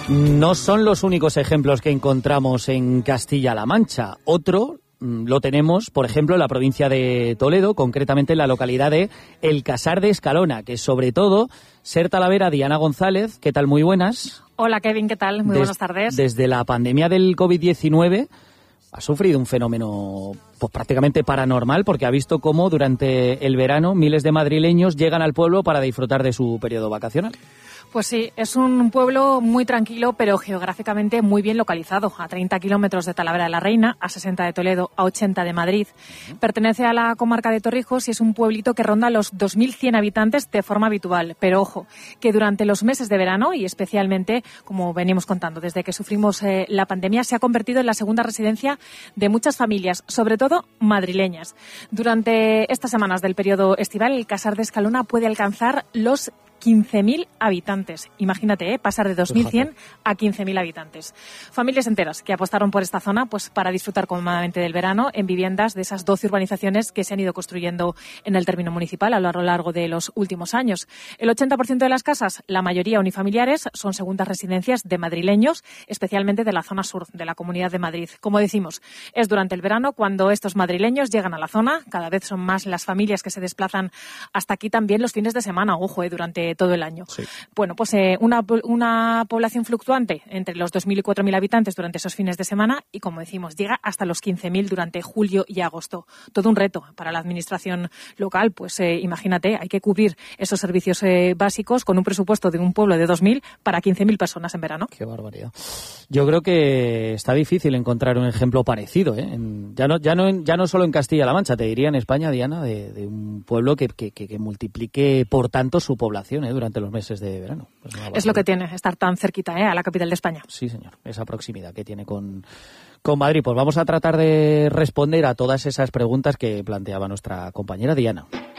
No son los únicos ejemplos que encontramos en Castilla-La Mancha. Otro lo tenemos, por ejemplo, en la provincia de Toledo, concretamente en la localidad de El Casar de Escalona, que sobre todo, Ser Talavera, Diana González, ¿qué tal? Muy buenas. Hola Kevin, ¿qué tal? Muy buenas tardes. Desde la pandemia del COVID-19 ha sufrido un fenómeno pues prácticamente paranormal, porque ha visto cómo durante el verano miles de madrileños llegan al pueblo para disfrutar de su periodo vacacional. Pues sí, es un pueblo muy tranquilo, pero geográficamente muy bien localizado, a 30 kilómetros de Talavera de la Reina, a 60 de Toledo, a 80 de Madrid. Pertenece a la comarca de Torrijos y es un pueblito que ronda los 2.100 habitantes de forma habitual. Pero ojo, que durante los meses de verano, y especialmente, como venimos contando, desde que sufrimos la pandemia, se ha convertido en la segunda residencia de muchas familias, sobre todo madrileñas. Durante estas semanas del periodo estival, el Casar de Escalona puede alcanzar los 15.000 habitantes. Imagínate, pasar de 2.100 a 15.000 habitantes. Familias enteras que apostaron por esta zona pues para disfrutar cómodamente del verano en viviendas de esas 12 urbanizaciones que se han ido construyendo en el término municipal a lo largo de los últimos años. El 80% de las casas, la mayoría unifamiliares, son segundas residencias de madrileños, especialmente de la zona sur de la Comunidad de Madrid. Como decimos, es durante el verano cuando estos madrileños llegan a la zona. Cada vez son más las familias que se desplazan hasta aquí también los fines de semana, ojo, durante todo el año. Sí. Bueno, pues una población fluctuante entre los 2.000 y 4.000 habitantes durante esos fines de semana y, como decimos, llega hasta los 15.000 durante julio y agosto. Todo un reto para la administración local, pues imagínate, hay que cubrir esos servicios básicos con un presupuesto de un pueblo de 2.000 para 15.000 personas en verano. Qué barbaridad. Yo creo que está difícil encontrar un ejemplo parecido, ¿eh? Ya no solo en Castilla-La Mancha, te diría en España, Diana, de un pueblo que multiplique por tanto su población durante los meses de verano. Pues es lo que tiene estar tan cerquita a la capital de España. Sí, señor, esa proximidad que tiene con Madrid. Pues vamos a tratar de responder a todas esas preguntas que planteaba nuestra compañera Diana.